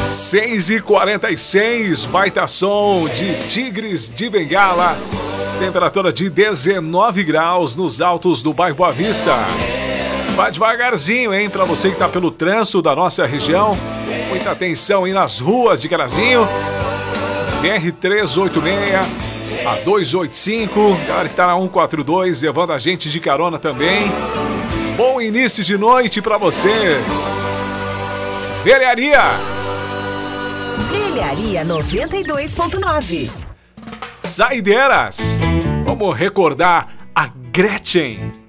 6h46, baita som de Tigres de Bengala. Temperatura de 19 graus nos altos do bairro Boa Vista. Vai devagarzinho, hein? Pra você que tá pelo trânsito da nossa região. Muita atenção aí nas ruas de Carazinho. BR-386, a 285. Galera que tá na 142, levando a gente de carona também. Bom início de noite pra você. Velharia 92.9. Saideiras. Vamos recordar a Gretchen.